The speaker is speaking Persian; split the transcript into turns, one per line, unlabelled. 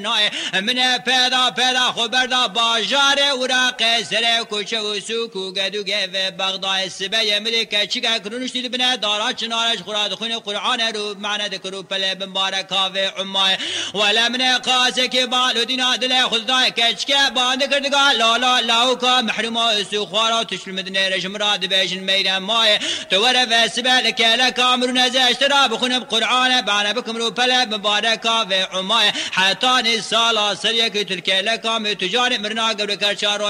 من پیدا خبردا باجار وراق سر کوچه و سوق و گدوگه و بغداد سبه ملکه چیکا کرونش دید بنا دارا چنارش خوراد خون قرآن رو معنی دکرو پله بمبارکا و عمای ولا من قاسه که بالو دینا دل خدای کچکه باند کردگا لالا لاوکا محروم سو خوارا تشل مدنه رجم راد بیشن میدن مای توره و سبه لکه کامرون از اشترا بخونم قرآن بعنی بکم رو پله بمبارکا و عمای حتی سالا سریع که ترکیه لکام تجار مرنا قبل کرچارو